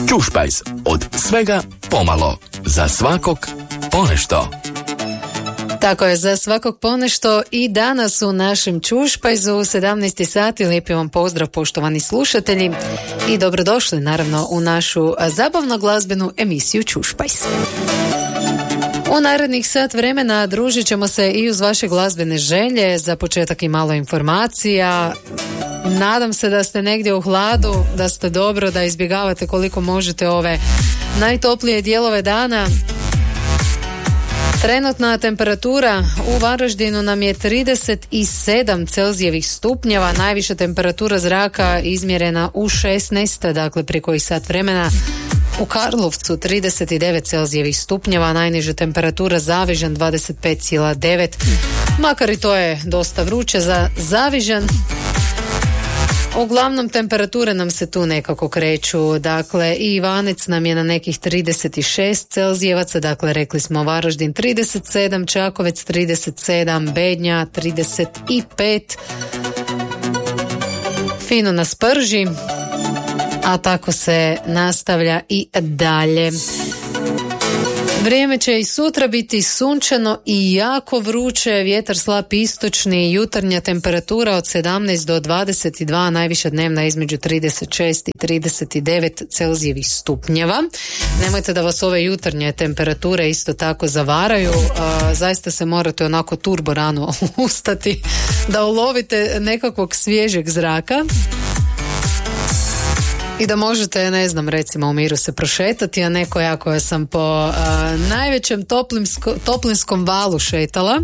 Ćušpajz, od svega pomalo, za svakog ponešto. Tako je, za svakog ponešto i danas u našem Ćušpajzu u 17 sati. Lijepi vam pozdrav, poštovani slušatelji, i dobrodošli naravno u našu zabavno glazbenu emisiju Ćušpajz. U narednih sat vremena družit ćemo se i uz vaše glazbene želje, za početak i malo informacija. Nadam se da ste negdje u hladu, da ste dobro, da izbjegavate koliko možete ove najtoplije dijelove dana. Trenutna temperatura u Varaždinu nam je 37 Celzijevih stupnjeva, najviša temperatura zraka izmjerena u 16, dakle prije kojih sat vremena. U Karlovcu 39 Celzijevih stupnjeva, najniža temperatura Zavižan 25,9, makar i to je dosta vruće za Zavižan. Uglavnom temperature nam se tu nekako kreću, dakle i Ivanec nam je na nekih 36 Celzijevaca, dakle rekli smo Varaždin 37, Čakovec 37, Bednja 35, fino nas prži, a tako se nastavlja i dalje. Vrijeme će i sutra biti sunčano i jako vruće, vjetar slab istočni, jutarnja temperatura od 17 do 22, najviša dnevna između 36 i 39 Celzijevih stupnjeva. Nemojte da vas ove jutarnje temperature isto tako zavaraju, zaista se morate onako turbo rano ustati da ulovite nekakvog svježeg zraka i da možete, ne znam, recimo u miru se prošetati, a neko jako sam po najvećem toplinskom valu šetala,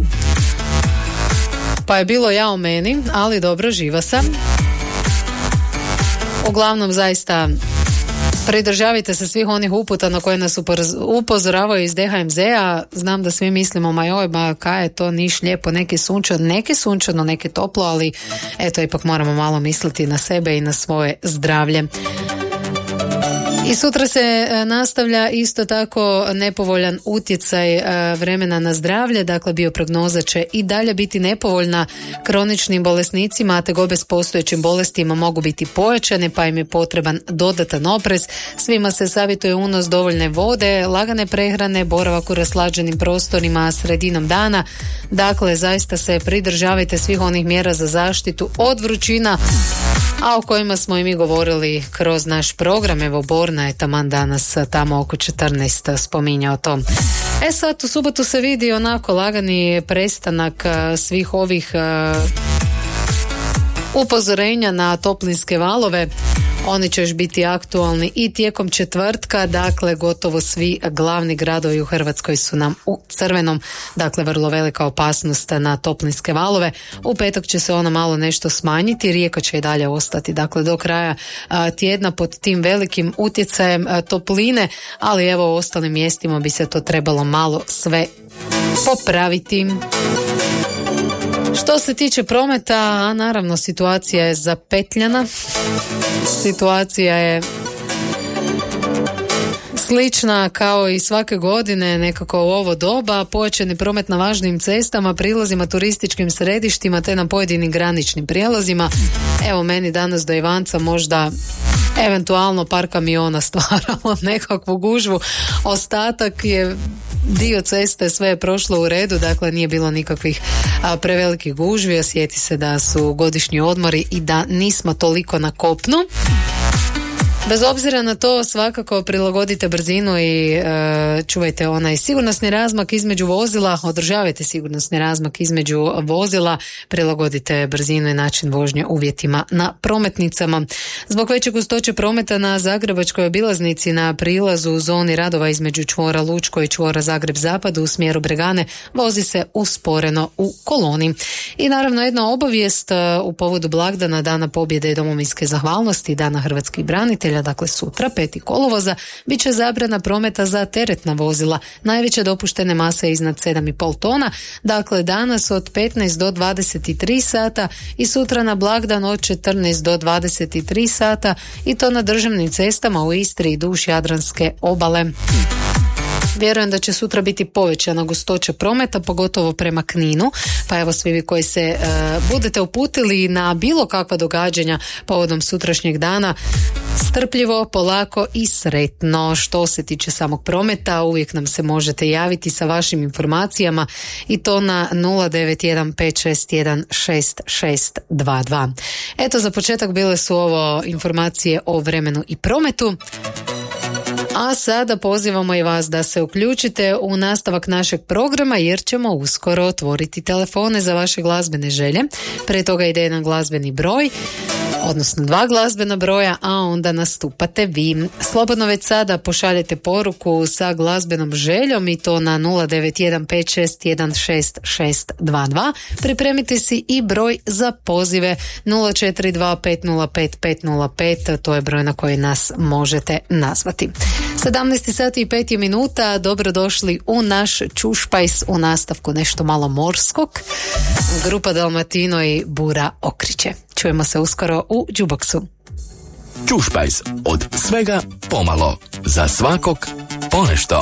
pa je bilo jao meni, ali dobro, živa sam. Uglavnom, zaista pridržavite se svih onih uputa na koje nas upozoravaju iz DHMZ-a. Znam da svi mislimo, kaj je to, niš lijepo, neke sunčano, neke toplo, ali eto, ipak moramo malo misliti na sebe i na svoje zdravlje. I sutra se nastavlja isto tako nepovoljan utjecaj vremena na zdravlje, dakle bioprognoza će i dalje biti nepovoljna kroničnim bolesnicima, a tegobe s postojećim bolestima mogu biti pojačane, pa im je potreban dodatan oprez. Svima se savjetuje unos dovoljne vode, lagane prehrane, boravak u raslađenim prostorima sredinom dana. Dakle, zaista se pridržavajte svih onih mjera za zaštitu od vrućina, a o kojima smo i mi govorili kroz naš program. Evo, Borna je taman danas tamo oko 14 spominjao to. Sad u subotu se vidi onako lagani prestanak svih ovih upozorenja na toplinske valove. Oni će još biti aktualni i tijekom četvrtka, dakle gotovo svi glavni gradovi u Hrvatskoj su nam u crvenom, dakle vrlo velika opasnost na toplinske valove. U petak će se ona malo nešto smanjiti, Rijeka će i dalje ostati, dakle do kraja tjedna pod tim velikim utjecajem topline, ali evo u ostalim mjestima bi se to trebalo malo sve popraviti. Što se tiče prometa, a naravno situacija je zapetljana, situacija je slična kao i svake godine nekako u ovo doba, pojačani promet na važnim cestama, prilazima, turističkim središtima te na pojedinim graničnim prijelazima. Evo, meni danas do Ivanca možda eventualno par kamiona stvaralo nekakvu gužvu, ostatak je dio ceste, sve je prošlo u redu, dakle nije bilo nikakvih prevelikih gužvi, osjeti se da su godišnji odmori i da nismo toliko na kopnu. Bez obzira na to, svakako prilagodite brzinu i čuvajte onaj sigurnosni razmak između vozila, održavajte sigurnosni razmak između vozila, prilagodite brzinu i način vožnje uvjetima na prometnicama. Zbog veće gustoće prometa na Zagrebačkoj obilaznici na prilazu u zoni radova između čvora Lučko i čvora Zagreb-Zapad u smjeru Bregane vozi se usporeno u koloni. I naravno jedna obavijest u povodu blagdana, Dana pobjede i domovinske zahvalnosti, Dana hrvatskih branitelja, dakle sutra 5. kolovoza, bit će zabrana prometa za teretna vozila najveće dopuštene mase iznad 7,5 tona, dakle danas od 15 do 23 sata i sutra na blagdan od 14 do 23 sata i to na državnim cestama u Istri i duž Jadranske obale. Vjerujem da će sutra biti povećana gustoća prometa, pogotovo prema Kninu, pa evo svi vi koji se budete uputili na bilo kakva događanja povodom sutrašnjeg dana, strpljivo, polako i sretno. Što se tiče samog prometa, uvijek nam se možete javiti sa vašim informacijama i to na 091-561-6622. Eto, za početak bile su ovo informacije o vremenu i prometu. A sada pozivamo i vas da se uključite u nastavak našeg programa jer ćemo uskoro otvoriti telefone za vaše glazbene želje. Prije toga ide jedan glazbeni broj, odnosno 2 glazbena broja, a onda nastupate vi. Slobodno već sada pošaljete poruku sa glazbenom željom i to na 091-561-6622. Pripremite si i broj za pozive 042-505-505, to je broj na koji nas možete nazvati. 17 sati i 5 minuta, dobrodošli u naš Čušpajs, u nastavku nešto malo morskog. Grupa Dalmatino i Bura Okriće. Čujemo se uskoro u Jukeboxu. Čušpajs, od svega pomalo, za svakog ponešto.